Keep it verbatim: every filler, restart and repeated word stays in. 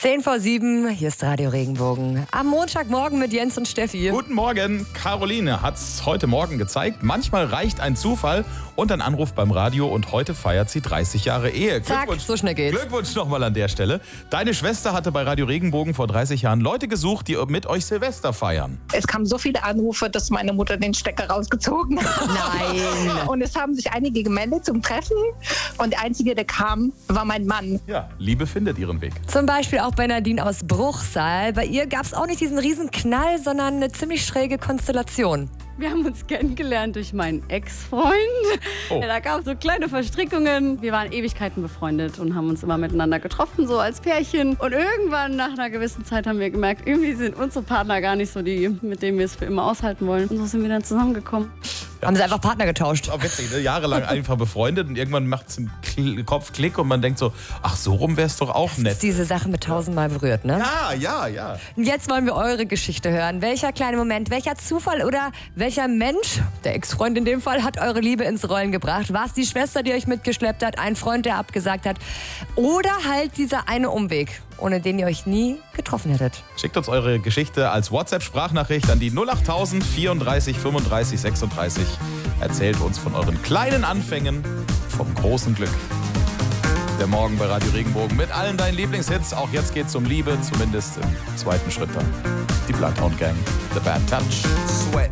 zehn vor sieben, hier ist Radio Regenbogen. Am Montagmorgen mit Jens und Steffi. Guten Morgen. Caroline hat's heute Morgen gezeigt. Manchmal reicht ein Zufall und ein Anruf beim Radio und heute feiert sie dreißig Jahre Ehe. Zack, so schnell geht's. Glückwunsch nochmal an der Stelle. Deine Schwester hatte bei Radio Regenbogen vor dreißig Jahren Leute gesucht, die mit euch Silvester feiern. Es kamen so viele Anrufe, dass meine Mutter den Stecker rausgezogen hat. Nein. Und es haben sich einige gemeldet zum Treffen und der Einzige, der kam, war mein Mann. Ja, Liebe findet ihren Weg. Zum Beispiel auch bei Nadine aus Bruchsal. Bei ihr gab es auch nicht diesen riesen Knall, sondern eine ziemlich schräge Konstellation. Wir haben uns kennengelernt durch meinen Ex-Freund. Oh. Ja, da gab es so kleine Verstrickungen. Wir waren Ewigkeiten befreundet und haben uns immer miteinander getroffen, so als Pärchen. Und irgendwann, nach einer gewissen Zeit, haben wir gemerkt, irgendwie sind unsere Partner gar nicht so die, mit denen wir es für immer aushalten wollen. Und so sind wir dann zusammengekommen. Ja. Haben sie einfach Partner getauscht. Auch witzig, ne? Jahrelang einfach befreundet und irgendwann macht es im Kl- Kopf Klick und man denkt so, ach, so rum wäre es doch auch Das nett. ist diese Sache mit tausendmal berührt, ne? Ja, ja, ja. Und jetzt wollen wir eure Geschichte hören. Welcher kleine Moment, welcher Zufall oder welcher Mensch, der Ex-Freund in dem Fall, hat eure Liebe ins Rollen gebracht? War es die Schwester, die euch mitgeschleppt hat, ein Freund, der abgesagt hat? Oder halt dieser eine Umweg, ohne den ihr euch nie getroffen hättet? Schickt uns eure Geschichte als WhatsApp-Sprachnachricht an die null acht tausend vierunddreißig fünfunddreißig sechsunddreißig. Erzählt uns von euren kleinen Anfängen vom großen Glück. Der Morgen bei Radio Regenbogen mit allen deinen Lieblingshits. Auch jetzt geht's um Liebe, zumindest im zweiten Schritt dann. Die Bloodhound Gang, The Bad Touch, Sweat.